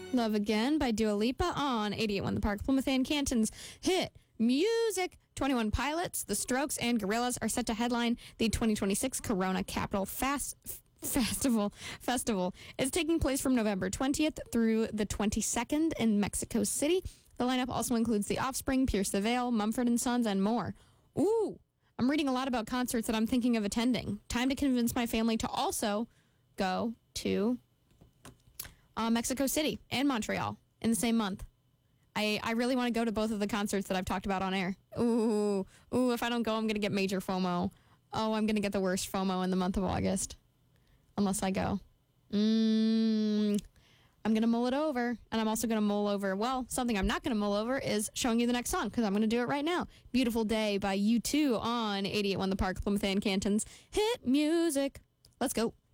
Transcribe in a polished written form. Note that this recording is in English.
Love Again by Dua Lipa on 88.1 The Park. Plymouth and Canton's hit music. 21 Pilots, The Strokes, and Gorillaz are set to headline the 2026 Corona Capital Festival. It's taking place from November 20th through the 22nd in Mexico City. The lineup also includes The Offspring, Pierce the Veil, Mumford & Sons, and more. Ooh, I'm reading a lot about concerts that I'm thinking of attending. Time to convince my family to also go to Mexico City and Montreal in the same month. I really want to go to both of the concerts that I've talked about on air. Ooh, if I don't go, I'm going to get major FOMO. Oh, I'm going to get the worst FOMO in the month of August. Unless I go. I'm going to mull it over. And I'm also going to mull over, something I'm not going to mull over is showing you the next song, because I'm going to do it right now. Beautiful Day by U2 on 88.1 The Park, Plymouth and Canton's hit music. Let's go.